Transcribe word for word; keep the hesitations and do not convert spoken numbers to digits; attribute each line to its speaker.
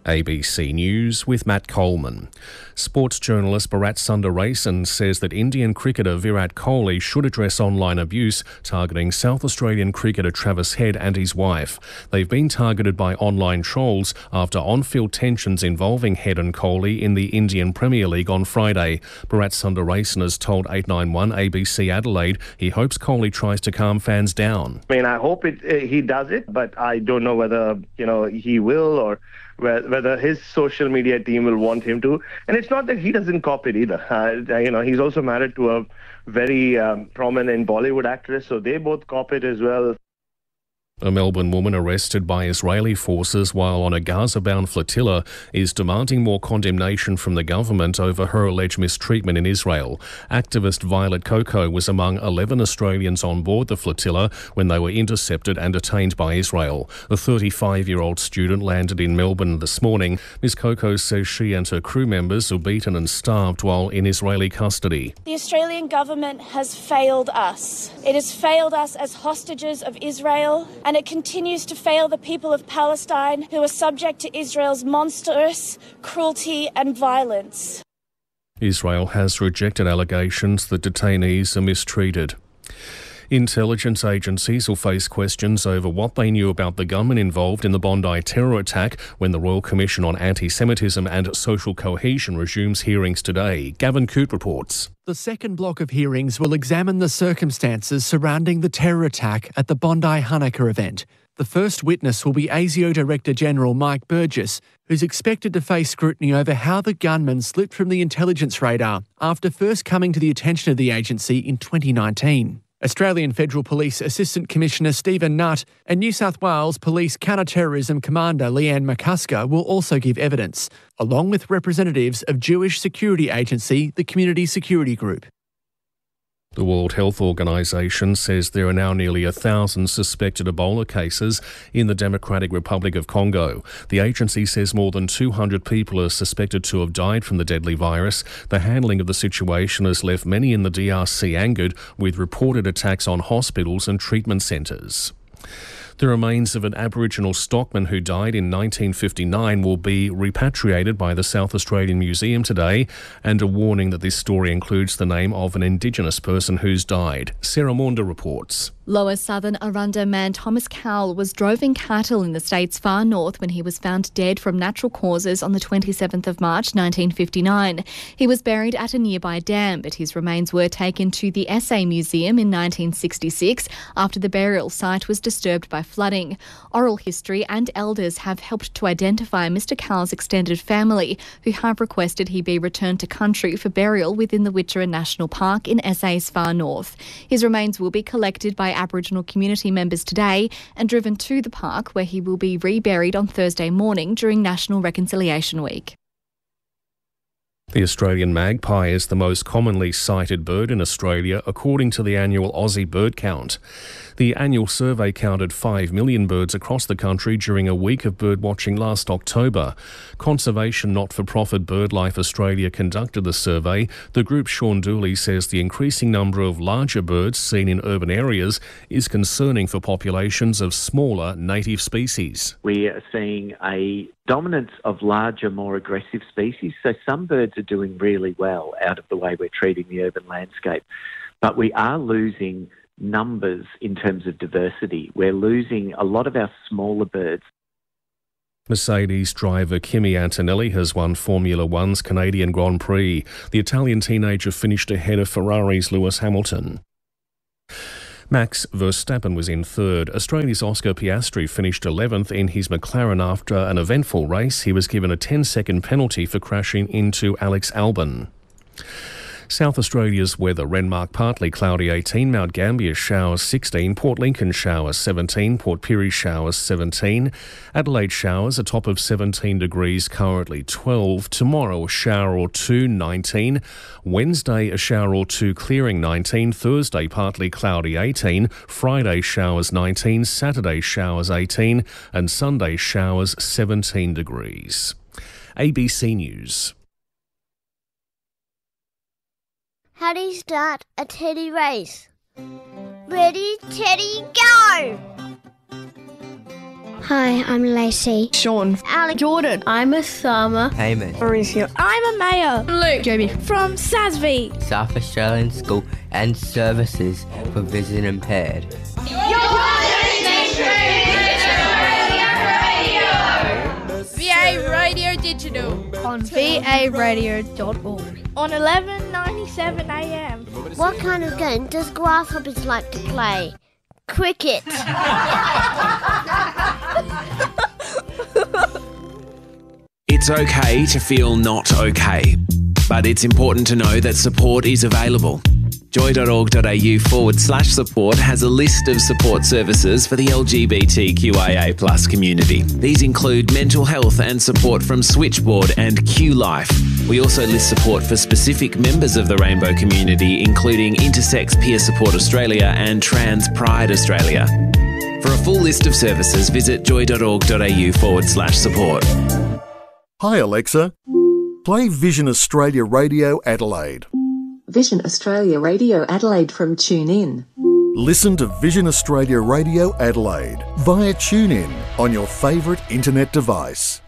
Speaker 1: A B C News with Matt Coleman. Sports journalist Bharat Sundaresan says that Indian cricketer Virat Kohli should address online abuse targeting South Australian cricketer Travis Head and his wife. They've been targeted by online trolls after on-field tensions involving Head and Kohli in the Indian Premier League on Friday. Bharat Sundaresan has told eight nine one A B C Adelaide he hopes Kohli tries to calm fans down.
Speaker 2: I mean, I hope it, uh, he does it, but I don't know whether, you know, he will or whether his social media team will want him to. And it's not that he doesn't cop it either. Uh, you know, he's also married to a very um, prominent Bollywood actress, so they both cop it as well.
Speaker 1: A Melbourne woman arrested by Israeli forces while on a Gaza-bound flotilla is demanding more condemnation from the government over her alleged mistreatment in Israel. Activist Violet Coco was among eleven Australians on board the flotilla when they were intercepted and detained by Israel. The thirty-five-year-old student landed in Melbourne this morning. Miz Coco says she and her crew members were beaten and starved while in Israeli custody.
Speaker 3: The Australian government has failed us. It has failed us as hostages of Israel, and it continues to fail the people of Palestine who are subject to Israel's monstrous cruelty and violence.
Speaker 1: Israel has rejected allegations that detainees are mistreated. Intelligence agencies will face questions over what they knew about the gunmen involved in the Bondi terror attack when the Royal Commission on Anti-Semitism and Social Cohesion resumes hearings today. Gavin Coote reports.
Speaker 4: The second block of hearings will examine the circumstances surrounding the terror attack at the Bondi Hanukkah event. The first witness will be A S I O Director General Mike Burgess, who's expected to face scrutiny over how the gunmen slipped from the intelligence radar after first coming to the attention of the agency in twenty nineteen. Australian Federal Police Assistant Commissioner Stephen Nutt and New South Wales Police Counter-Terrorism Commander Leanne McCusker will also give evidence, along with representatives of Jewish security agency, the Community Security Group.
Speaker 1: The World Health Organization says there are now nearly a thousand suspected Ebola cases in the Democratic Republic of Congo. The agency says more than two hundred people are suspected to have died from the deadly virus. The handling of the situation has left many in the D R C angered, with reported attacks on hospitals and treatment centres. The remains of an Aboriginal stockman who died in nineteen fifty-nine will be repatriated by the South Australian Museum today, and a warning that this story includes the name of an Indigenous person who's died. Sarah Maunda reports.
Speaker 5: Lower Southern Arunda man Thomas Cowell was droving cattle in the state's far north when he was found dead from natural causes on the twenty-seventh of March nineteen fifty-nine. He was buried at a nearby dam, but his remains were taken to the S A Museum in nineteen sixty-six after the burial site was disturbed by flooding. Oral history and elders have helped to identify Mister Cowell's extended family, who have requested he be returned to country for burial within the Witjara National Park in S A's far north. His remains will be collected by Aboriginal community members today and driven to the park, where he will be reburied on Thursday morning during National Reconciliation Week.
Speaker 1: The Australian magpie is the most commonly sighted bird in Australia, according to the annual Aussie Bird Count. The annual survey counted five million birds across the country during a week of birdwatching last October. Conservation not-for-profit BirdLife Australia conducted the survey. The group Sean Dooley says the increasing number of larger birds seen in urban areas is concerning for populations of smaller native species.
Speaker 6: We are seeing a dominance of larger, more aggressive species. So some birds are doing really well out of the way we're treating the urban landscape. But we are losing numbers in terms of diversity. We're losing a lot of our smaller birds.
Speaker 1: Mercedes driver Kimi Antonelli has won Formula One's Canadian Grand Prix. The Italian teenager finished ahead of Ferrari's Lewis Hamilton. Max Verstappen was in third. Australia's Oscar Piastri finished eleventh in his McLaren after an eventful race. He was given a ten-second penalty for crashing into Alex Albon. South Australia's weather: Renmark partly cloudy eighteen, Mount Gambier showers sixteen, Port Lincoln showers seventeen, Port Pirie showers seventeen, Adelaide showers a top of seventeen degrees, currently twelve. Tomorrow a shower or two, nineteen. Wednesday a shower or two, clearing nineteen. Thursday partly cloudy eighteen, Friday showers nineteen, Saturday showers eighteen, and Sunday showers seventeen degrees. A B C News.
Speaker 7: How do you start a teddy race? Ready, Teddy, go! Hi, I'm Lacey.
Speaker 8: Sean.
Speaker 7: Alec.
Speaker 8: Jordan.
Speaker 7: I'm Osama.
Speaker 9: Hamish.
Speaker 8: Mauricio.
Speaker 3: I'm Amaya.
Speaker 8: Luke.
Speaker 3: Jamie. From S A S V.
Speaker 9: South Australian School and Services for Vision Impaired.
Speaker 10: You're listening to V A Radio Digital
Speaker 3: On V A radio dot org. On eleven ninety-seven A M.
Speaker 7: What kind of game does Grasshoppers like to play? Cricket.
Speaker 11: It's okay to feel not okay, but it's important to know that support is available. joy.org.au forward slash support has a list of support services for the L G B T Q I A plus community. These include mental health and support from Switchboard and Q Life. We also list support for specific members of the rainbow community, including Intersex Peer Support Australia and Trans Pride Australia. For a full list of services, visit joy.org.au forward slash support.
Speaker 12: Hi Alexa, play Vision Australia Radio Adelaide.
Speaker 13: Vision Australia Radio Adelaide from TuneIn.
Speaker 12: Listen to Vision Australia Radio Adelaide via TuneIn on your favourite internet device.